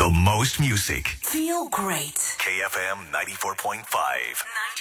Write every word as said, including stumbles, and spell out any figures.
The most music. Feel great. K F M ninety-four point five.